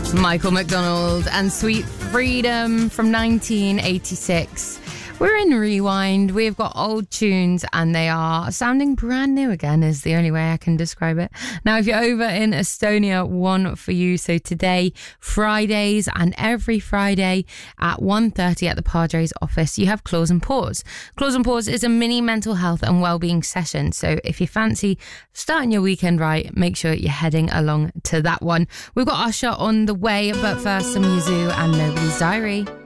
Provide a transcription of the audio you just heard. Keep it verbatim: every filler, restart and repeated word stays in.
Michael McDonald and Sweet Freedom from nineteen eighty-six. We're in Rewind. We've got old tunes and they are sounding brand new again is the only way I can describe it. Now, if you're over in Estonia, one for you. So today, Fridays and every Friday at one thirty at the Padres office, you have Claws and Paws. Claws and Paws is a mini mental health and wellbeing session. So if you fancy starting your weekend right, make sure you're heading along to that one. We've got Usher on the way, but first some Yazoo and Nobody's Diary.